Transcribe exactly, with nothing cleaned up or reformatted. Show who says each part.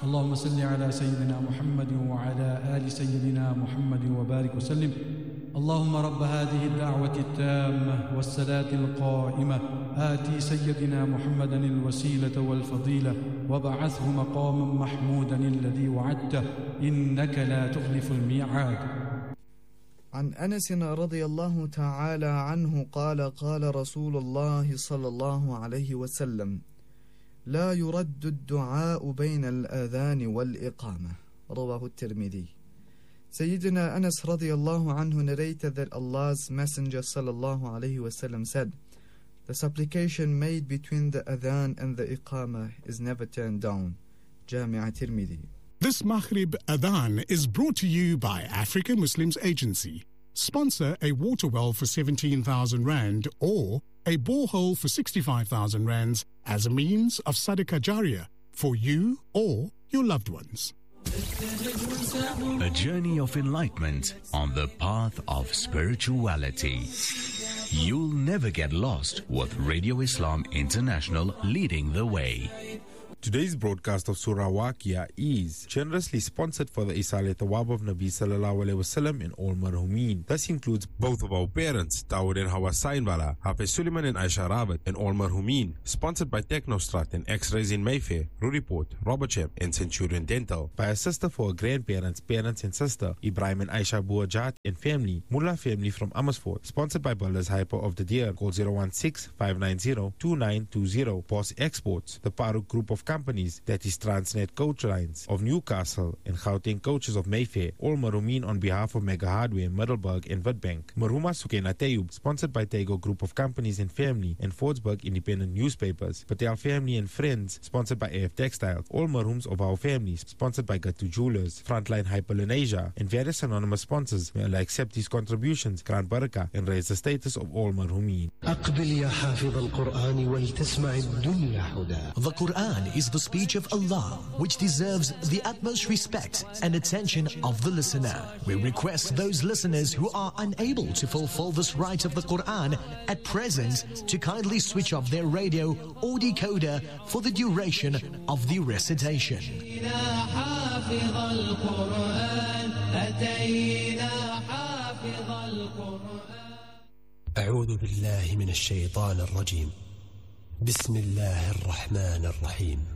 Speaker 1: اللهم صل على سيدنا محمد وعلى آل سيدنا محمد وبارك وسلم. اللهم رب هذه الدعوة التامة والصلاة القائمة آتي سيدنا محمدا الوسيلة والفضيلة وبعثه مقاما محمودا الذي وعدته إنك لا تخلف الميعاد.
Speaker 2: عن أنس رضي الله تعالى عنه قال قال رسول الله صلى الله عليه وسلم: لا يرد الدعاء بين الأذان والإقامة. رواه الترمذي. Sayyidina Anas radiallahu anhu narrated that Allah's Messenger sallallahu alayhi wasallam said, the supplication made between the adhan and the iqamah is never turned down. Jami' Tirmidhi.
Speaker 3: This Maghrib Adhan is brought to you by African Muslims Agency. Sponsor a water well for seventeen thousand rand or a borehole for sixty-five thousand rands as a means of Sadaqah Jariyah for you or your loved ones.
Speaker 4: A journey of enlightenment on the path of spirituality. You'll never get lost with Radio Islam International leading the way.
Speaker 5: Today's broadcast of Surah Waqia is generously sponsored for the Isal Thawab of Nabi Sallallahu Alaihi Wasallam and all marhumin. This includes both of our parents, Dawood and Hawa Sainbala, Hafiz Suleiman and Aisha Rabat, and all marhumin. Sponsored by Technostrat and X-Rays in Mayfair, Ruriport, Robertsham and Centurion Dental. By a sister for her grandparents, parents and sister, Ibrahim and Aisha Buajat and family, Mullah family from Amersfoort. Sponsored by Builders Hyper of the Deer. Call zero one six, five nine zero, two nine two zero. Boss Exports, the Paruk Group of companies, that is Transnet Coach Lines of Newcastle and Gauteng Coaches of Mayfair. All Marumin on behalf of Mega Hardware, Middelburg and Witbank. Maruma Sukena Tayub, sponsored by Tego Group of Companies and Family and Fordsburg Independent Newspapers. Patel Family and Friends, sponsored by A F Textiles. All Marums of our families, sponsored by Gatu Jewelers, Frontline Hyperlenasia, and various anonymous sponsors. May Allah accept these contributions, grant barakah, and raise the status of all Marumin.
Speaker 6: The Quran is the speech of Allah, which deserves the utmost respect and attention of the listener. We request those listeners who are unable to fulfill this right of the Quran at present to kindly switch off their radio or decoder for the duration of the recitation.
Speaker 7: أعوذ بالله من الشيطان الرجيم. بسم الله الرحمن الرحيم.